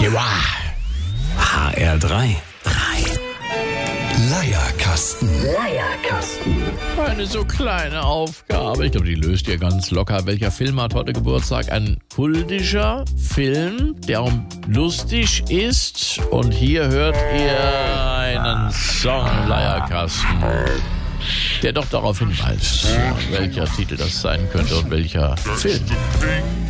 HR3. Leierkasten. Eine so kleine Aufgabe. Ich glaube, die löst ihr ganz locker. Welcher Film hat heute Geburtstag? Ein kultischer Film, der auch lustig ist. Und hier hört ihr einen Song, Leierkasten, der doch darauf hinweist, welcher Titel das sein könnte und welcher Film.